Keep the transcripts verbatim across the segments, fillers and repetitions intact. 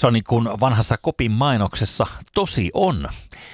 Se on niin kuin vanhassa Kopin mainoksessa tosi on.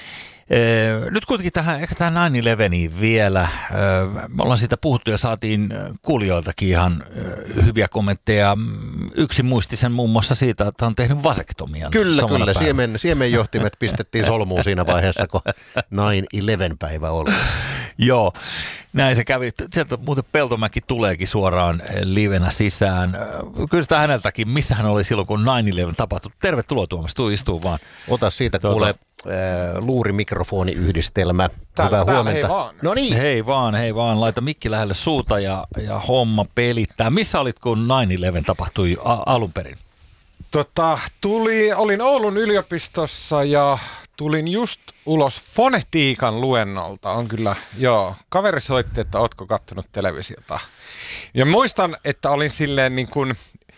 Nyt kuitenkin tähän, ehkä tähän nine eleveniin vielä. Me ollaan siitä puhuttu ja saatiin kuulijoiltakin ihan hyviä kommentteja. Yksi muisti sen muun muassa siitä, että on tehnyt vasektomian. Kyllä, kyllä. Siemen, siemenjohtimet pistettiin solmuun siinä vaiheessa, kun nine eleven päivä oli. Joo, näin se kävi. Sieltä muuten Peltomäki tuleekin suoraan livenä sisään. Kyllä sitä häneltäkin, missä hän oli silloin, kun nine eleven tapahtui. Tervetuloa Tuomas, tuu istuu vaan. Ota siitä tuota, kuule äh, luuri-mikrofoniyhdistelmä. Täällä, Hyvää täällä, huomenta. hei vaan. No niin. Hei vaan, hei vaan. Laita mikki lähelle suuta ja, ja homma pelittää. Missä olit, kun nine eleven tapahtui a- alun perin? Tota, tuli, olin Oulun yliopistossa ja tulin just ulos fonetiikan luennolta. On kyllä, joo. Kaveri soitti, että ootko kattonut televisiota. Ja muistan, että olin silleen niin kuin,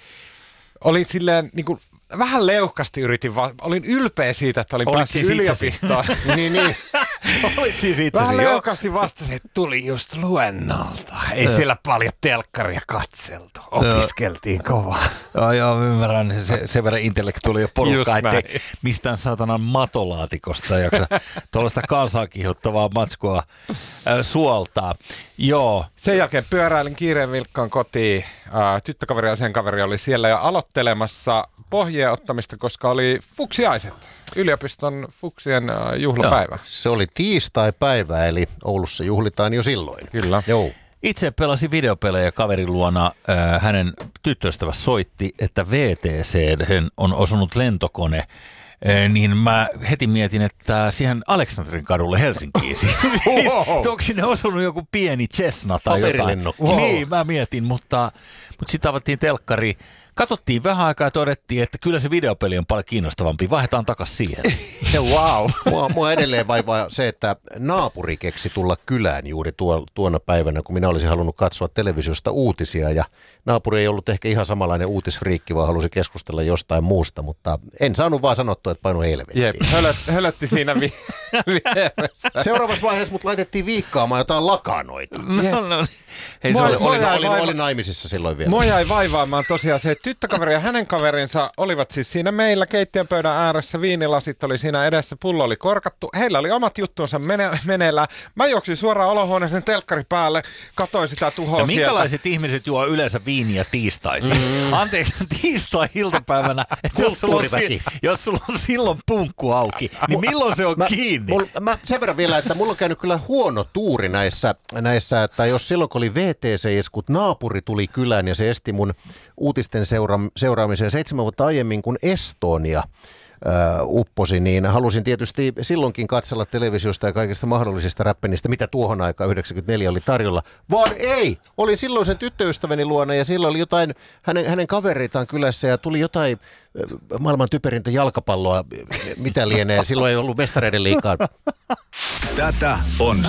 olin silleen niin kuin, vähän leuhkasti yritin, va- olin ylpeä siitä, että olin Olit päässyt siis yliopistoon. niin, niin. Olit siis itsesi, Vähän joo. leuhkasti vastasin, että tuli just luennolta. Ei no. siellä paljon telkkaria katseltu. Opiskeltiin no. kovaa. Joo, joo, ymmärrän. Se, sen verran intellektuaalia porukkaa, ettei mistään saatanan matolaatikosta jaksa tuollaista kansaa kiihottavaa matskua äh, suoltaa. Joo. Sen jälkeen pyöräilin kiireen vilkkaan kotiin. Äh, tyttökaveri ja sen kaveri oli siellä jo aloittelemassa pohjien ottamista, koska oli fuksiaiset. Yliopiston fuksien juhlapäivä. Joo, se oli tiistai-päivä, eli Oulussa juhlitaan jo silloin. Kyllä. Joo. Itse pelasin videopelejä kaverin luona. Äh, hänen tyttöystävä soitti, että V T C:hen on osunut lentokone. Äh, niin mä heti mietin, että siihen Aleksanterin kadulle Helsinkiin. Siis, wow. onko sinne osunut joku pieni Cessna tai jotain? Wow. Niin, mä mietin, mutta, mutta sitten avattiin telkkari. Katsottiin vähän aikaa ja todettiin, että kyllä se videopeli on paljon kiinnostavampi. Vaihdetaan takaisin siihen. Wow. Mua, mua edelleen vaivaa se, että naapuri keksi tulla kylään juuri tuo, tuona päivänä, kun minä olisin halunnut katsoa televisiosta uutisia. Ja naapuri ei ollut ehkä ihan samanlainen uutisfriikki, vaan halusi keskustella jostain muusta. Mutta en saanut vaan sanottua, että painu helvettiin. Jep, hölöt, hölötti siinä vi- vieressä. Seuraavassa vaiheessa mut laitettiin viikkaamaan jotain lakanoita. No, no. Hei, se Mua- oli, Olin, olin, jäi olin, vaiva- olin naimisissa silloin vielä. Mua jäi vaivaamaan tosiaan se, että tyttökaveri ja hänen kaverinsa olivat siis siinä meillä keittiönpöydän ääressä, viinilasit oli siinä edessä, pullo oli korkattu. Heillä oli omat juttuunsa mene- meneillään. Mä juoksin suoraan olohuoneeseen telkkari päälle, katsoin sitä tuhoa ja sieltä. minkälaiset ihmiset juo yleensä viiniä tiistaisin? Mm. Anteeksi, tiistai-iltapäivänä, että jos sulla, on, si- jos sulla on silloin punkku auki, niin milloin se on mä, kiinni? Mul, mä sen verran vielä, että mulla on käynyt kyllä huono tuuri näissä, näissä että jos silloin kun oli V T C-iskut, naapuri tuli kylään ja se esti mun uutisten seura- seuraamiseen seitsemän vuotta aiemmin, kun Estonia Uh, upposi, niin halusin tietysti silloinkin katsella televisiosta ja kaikista mahdollisista räppenistä, mitä tuohon aikaan yhdeksänkymmentäneljä oli tarjolla. Vaan ei! Olin silloin sen tyttöystäväni luona ja sillä oli jotain hänen, hänen kavereitaan kylässä ja tuli jotain uh, maailman typerintä jalkapalloa, mitä lienee. Silloin ei ollut mestareiden liikaa. Tätä on